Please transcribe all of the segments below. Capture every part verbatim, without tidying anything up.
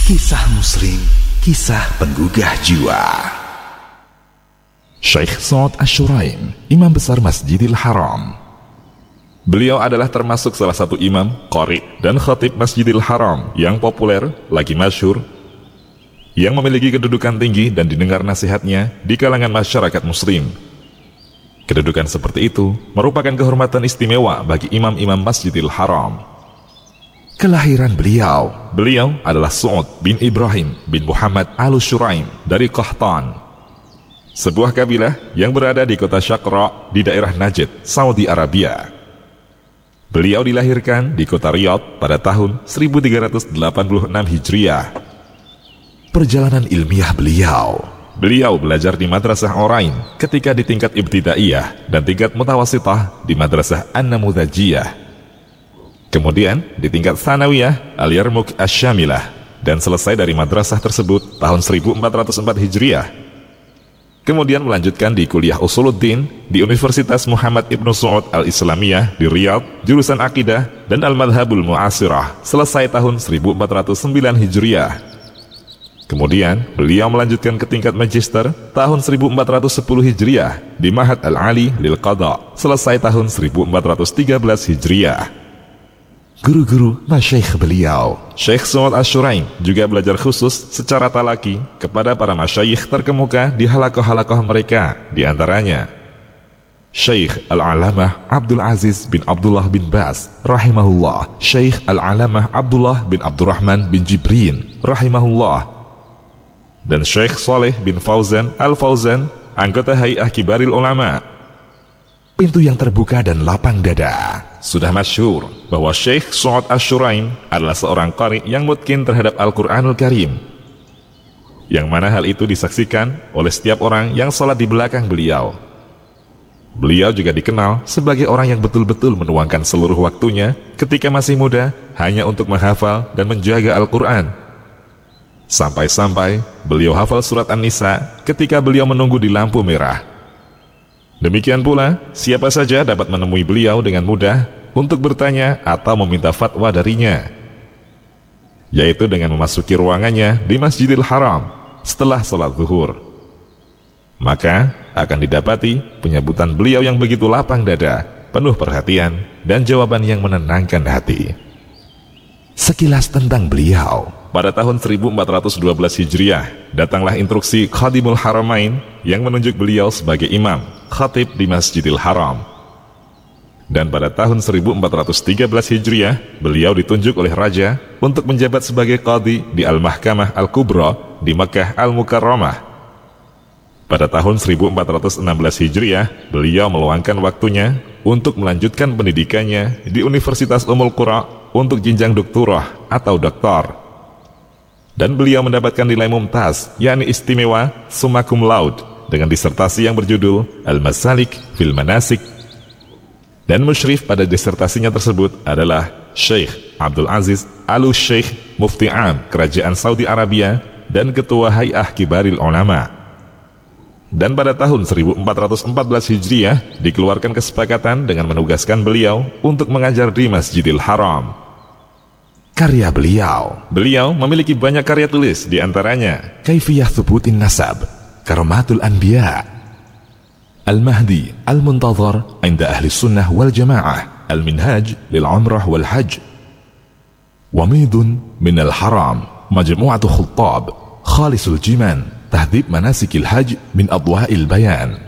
Kisah Muslim, kisah penggugah jiwa. Syekh Sa'ad Asy-Syuraim, imam besar Masjidil Haram. Beliau adalah termasuk salah satu imam, qari, dan khatib Masjidil Haram yang populer, lagi masyhur, yang memiliki kedudukan tinggi dan didengar nasihatnya di kalangan masyarakat muslim. Kedudukan seperti itu merupakan kehormatan istimewa bagi imam-imam Masjidil Haram. Kelahiran beliau, beliau adalah Sa'ad bin Ibrahim bin Muhammad Al-Syuraim dari Qahtan, sebuah kabilah yang berada di kota Syaqra di daerah Najd, Saudi Arabia. Beliau dilahirkan di kota Riyadh pada tahun seribu tiga ratus delapan puluh enam Hijriah. Perjalanan ilmiah beliau, beliau belajar di Madrasah Orain ketika di tingkat ibtidaiyah dan tingkat mutawasithah di Madrasah An-Namudzajiyah. Kemudian di tingkat Tsanawiyah Al-Yarmouk Asy-Syamilah dan selesai dari madrasah tersebut tahun seribu empat ratus empat Hijriah. Kemudian melanjutkan di kuliah Usuluddin di Universitas Muhammad Ibn Saud Al-Islamiyah di Riyadh, jurusan Akidah dan Al-Madhabul Mu'asirah, selesai tahun seribu empat ratus sembilan Hijriah. Kemudian beliau melanjutkan ke tingkat Magister tahun seribu empat ratus sepuluh Hijriah di Ma'had Al-Ali lil Qadha, selesai tahun seribu empat ratus tiga belas Hijriah. Guru-guru masyaikh beliau, Syekh Sa'ad Asy-Syuraim, juga belajar khusus secara talaki kepada para masyaikh terkemuka di halakoh-halakoh mereka, di antaranya Syekh Al-Alamah Abdul Aziz bin Abdullah bin Baz rahimahullah, Syekh Al-Alamah Abdullah bin Abdurrahman bin Jibrin rahimahullah, dan Syekh Saleh bin Fauzan Al-Fauzan, anggota Hay'ah Kibaril Ulama. Pintu yang terbuka dan lapang dada. Sudah masyhur bahwa Syekh Sa'ad Asy-Syuraim adalah seorang qari yang mutqin terhadap Al-Quranul Karim, yang mana hal itu disaksikan oleh setiap orang yang salat di belakang beliau. Beliau juga dikenal sebagai orang yang betul-betul menuangkan seluruh waktunya ketika masih muda hanya untuk menghafal dan menjaga Al-Quran. Sampai-sampai beliau hafal surat An-Nisa ketika beliau menunggu di lampu merah. Demikian pula, siapa saja dapat menemui beliau dengan mudah untuk bertanya atau meminta fatwa darinya, yaitu dengan memasuki ruangannya di Masjidil Haram setelah salat zuhur. Maka akan didapati penyebutan beliau yang begitu lapang dada, penuh perhatian, dan jawaban yang menenangkan hati. Sekilas tentang beliau. Pada tahun seribu empat ratus dua belas Hijriah, datanglah instruksi Khadimul Haramain yang menunjuk beliau sebagai imam, khatib di Masjidil Haram. Dan pada tahun seribu empat ratus tiga belas Hijriah, beliau ditunjuk oleh raja untuk menjabat sebagai qadhi di Al-Mahkamah Al-Kubra di Makkah Al-Mukarramah. Pada tahun seribu empat ratus enam belas Hijriah, beliau meluangkan waktunya untuk melanjutkan pendidikannya di Universitas Ummul Qura untuk jenjang doktorah atau doktor. Dan beliau mendapatkan nilai mumtaz, yakni istimewa, summa cum laude, dengan disertasi yang berjudul Al-Masalik fil Manasik. Dan musyrif pada disertasinya tersebut adalah Syekh Abdul Aziz Al-Syekh Mufti Am Kerajaan Saudi Arabia dan Ketua Hay'ah Kibaril Ulama. Dan pada tahun seribu empat ratus empat belas Hijriah dikeluarkan kesepakatan dengan menugaskan beliau untuk mengajar di Masjidil Haram. Karya beliau, beliau memiliki banyak karya tulis, di antaranya Kaifiyah Thubutin Nasab, Karamatul Anbiya, Al-Mahdi Al-Muntazar Inda Ahli Sunnah wal Jamaah, Al-Minhaj lil Umrah wal Hajj, Wamidun min Al-Haram, Majmu'atu Khuttab, Khalisul Jiman, Tahdhib Manasikil Hajj min Adwa'il Bayan,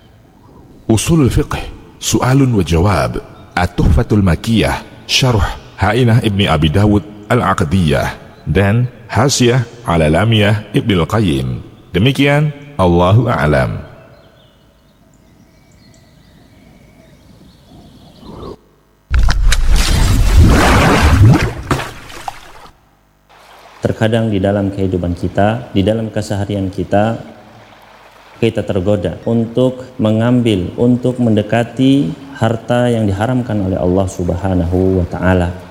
Usul Fiqh, Su'alun wa Jawab, At-Tuhfatul Makiyah, Syarh Ha'inah Ibni Abi Dawud Al-Aqdiyah, dan Hasyah ala Lamiyah Ibni Al-Qayyim. Demikian, Allahu A'lam. Terkadang di dalam kehidupan kita, di dalam keseharian kita, kita tergoda untuk mengambil, untuk mendekati harta yang diharamkan oleh Allah Subhanahu wa Ta'ala.